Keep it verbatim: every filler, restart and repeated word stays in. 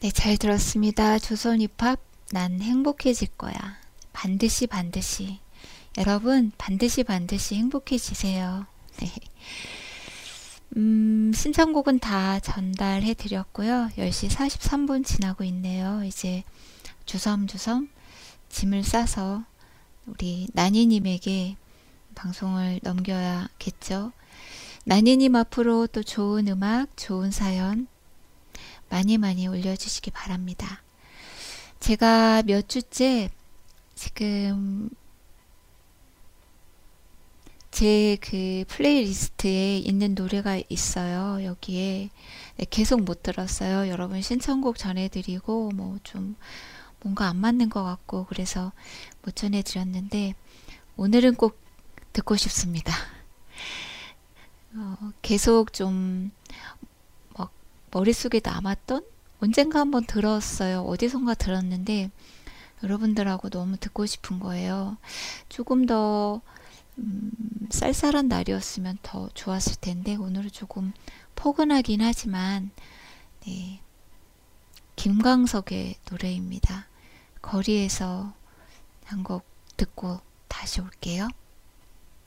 네, 잘 들었습니다. 조선 힙합, 난 행복해질 거야. 반드시 반드시. 여러분, 반드시 반드시 행복해지세요. 네. 음, 신청곡은 다 전달해 드렸고요. 열 시 사십삼 분 지나고 있네요. 이제 주섬주섬 짐을 싸서 우리 나니님에게 방송을 넘겨야겠죠. 나니님 앞으로 또 좋은 음악, 좋은 사연 많이 많이 올려주시기 바랍니다. 제가 몇 주째 지금 제 그 플레이리스트에 있는 노래가 있어요. 여기에 네, 계속 못 들었어요. 여러분 신청곡 전해드리고 뭐 좀 뭔가 안 맞는 것 같고 그래서 못 전해드렸는데 오늘은 꼭 듣고 싶습니다. 어, 계속 좀 막 머릿속에 남았던 언젠가 한번 들었어요. 어디선가 들었는데 여러분들하고 너무 듣고 싶은 거예요. 조금 더 음, 쌀쌀한 날이었으면 더 좋았을 텐데 오늘은 조금 포근하긴 하지만 네, 김광석의 노래입니다. 거리에서 한 곡 듣고 다시 올게요.